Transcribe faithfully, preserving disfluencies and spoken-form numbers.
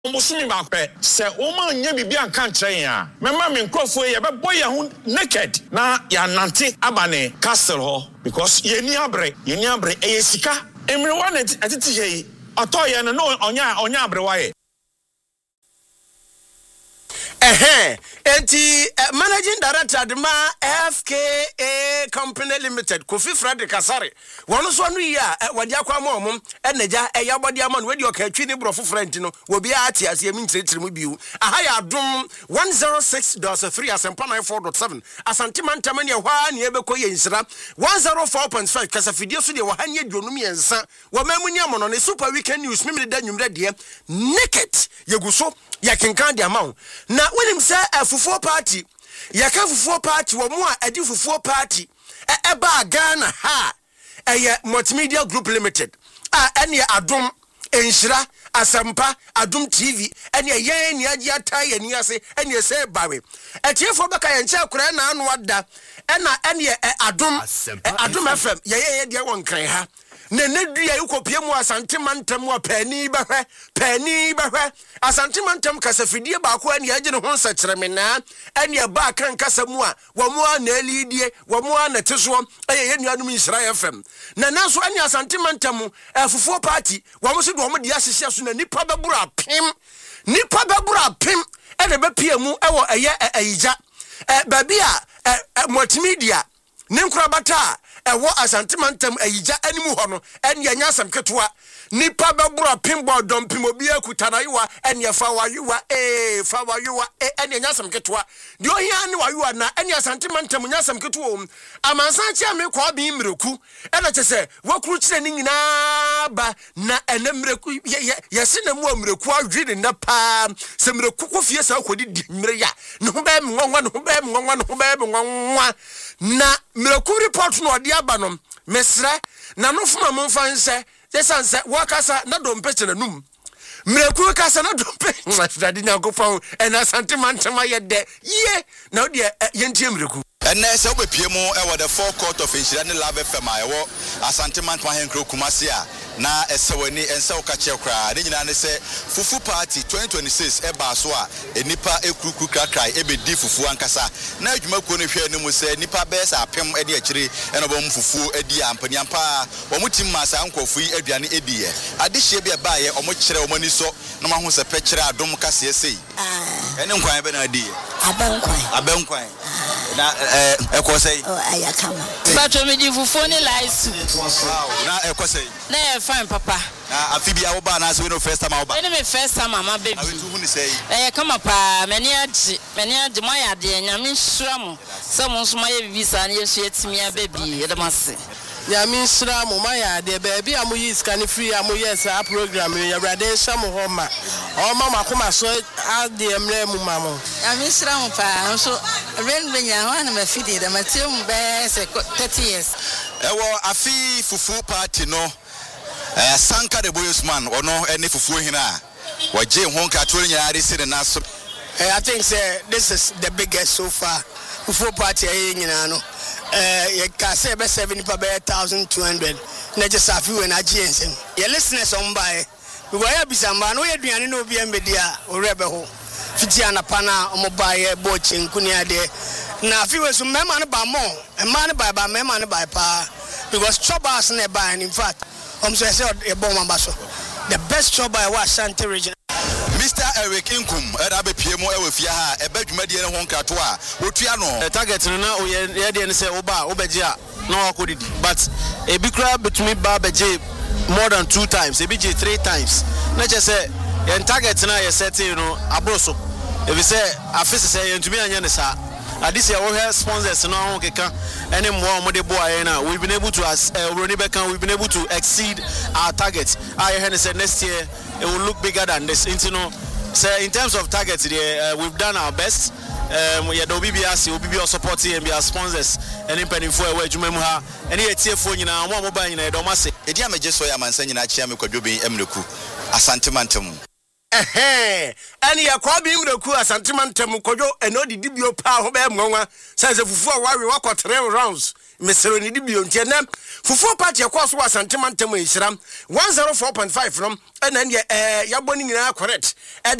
Musumi makpe se woman nye bibi anka nkyerɛ ya mema me nkrofo ye bɛbɔ ye ho naked na ya nante abane castle ho because ye ni abre ye ni abre e sika emre wa na atiti ye ɔtɔ ye no onya onya abre wa ye Eh enti uh, managing director de ma F K A Company Limited Kofi Frederick Asare wono so no yi a wode akwa ma omum enaja eya bode ama no wedi o ka twi ni brofo front no wo bia ati ase emi ntire mu biu aha ya dom one oh six point three asempa ninety-four point seven asante mantam ne hwa ne ebekọ ye nsira one oh four point five kasafidie so de wo hanye dwonum yensa wo mamu ni amono ne super weekend news mimre da nwumre de naked yeguso yakenkan de amawo na wonim say afufuo party yaka fufuo party wo mu a edi fufuo party e eba Ghana ha eye multimedia group limited a ene adom enhira asampa adom T V ene yen ni agi atai ani ase ene se bawe etiefo beka ye nche kura na anu ada ena ene adom adom F M ye ye de won kan ha ne ne dua yikopie mu asante mantam wa pani behwe pani behwe asante mantam kasafidie ba ko ani age ne ho nsakyereme na ani ba kan kasa mu a wo mu na elidie wo mu na teso eye ye nuanum Israel F M na nanso ani asante mantam afufuo party wo mu so do wo de ahyehye so na nipa bebura pim nipa bebura pim e de be pie mu e wo eye ayija e ba bia multimedia ne nkura bata ewo asantemantam ayija animu ho no ene anya asam ketoa nipa bebura pinball dom pimobi akutana yiwa ene fa wayiwa eh fa wayiwa ene anya asam ketoa de ohia ne wayiwa na ene asantemantam nya asam ketoa amansan chia me kwa bi mreku ene chese wakuru kire ni nyina ba na ene mreku yesi na mu mreku adwiri na pa se mreku ko fie sa akodi di mre ya ne ho ba me nwanwa ne ho ba me nwanwa ne ho ba me nwanwa na mreku report no odi abanom mesre na no fuma momfa nse yesanse wakasa na dompe na num mreku kasa na dompe afradi nyankofo en asante mantama yede ye na odi yentie mreku ene se obepie mu e wo the four court of Inshira ne Love F M ayo asante mantama henkro kumase a na esewani ense ukache kra ne nyina ne se fufu party twenty twenty-six e ba so a enipa ekuruku krakrai e be di fufu ankasa na adwuma ko ne hwe ne mu se nipa be sa apem e de akire e no bom fufu e di ampani ampa wo mutim masa ankofu yi aduane e di ye ade hye be ba ye o mo kire o mani so no ma ho se pe kire adom kase esei ah ene nkwan be na di ye abankwan abankwan na eh ekosei oh ayakama bacho me di fufu ni laisu wow na ekosei na fine papa na afibia wo ba na so we no first time wo ba we me first time mama baby awe tu hu ni sei eh kama pa mani agi mani agi mo ya de nyame nsura mo se mo nso ma ye bibisa na ye so yetimia baby ye de mase nyame nsura mo ma ya de baby amu yi scan free amu yes a program ya brade sham ho ma o ma makoma so ade emre mu ma mo nyame nsura mo pa so ren benya ho na ma fidi de matem be se thirty years ewo afi fufu party no eh Sanka the Boys man ono ene fufu hina waje ho nka to nyare se na so I think say this is the biggest so far fufu party eh nyina no eh ye ka say be seventy per one thousand two hundred na just afi we na giensem ye listeners on by we were bisamba no ye duane no obi ambedi a orebe ho fiti anapa na omoba ye bo chinkuni ade na afi we so mema ne ba mo e ma ne ba ba mema ne ba pa because troubles ne ba in fact I'm so say e bon mamba so the best trouble I was Sante region Mister Eric Inkum era be pie mu e we fia ha e badwumadi ne ho nkrato a wotua no target no na ye de ne say oba obeje a na wakodidi but e bi kra betumi ba beje more than two times e bi je three times na je say ye target na ye set you know abroso e bi say afise say ye ntumi anya ne sa this year we have sponsors no ho keka any more mo de boy na we've been able to as uh, we've been able to exceed our targets. I heard say next year it will look bigger than this. You know, so in terms of targets, uh, we've done our best. Um, we had O B B S, O B B S supporting and be our sponsors. And in penny for where Jumemu ha. Any a T F O, you know, one mobile in a domase. Edia me just so ya man saying na chia me kwadobe emreku asante mantam. Eh ani yakwa bi mreku asante mantam kojo eno didi bio pa ho be mwanwa say se fufu a wawe wakotre rounds mesero ni di bio ntie na fufuo party akwa so asantema ntemo nhira one oh four point five no na ne eh yabɔ ni nyina correct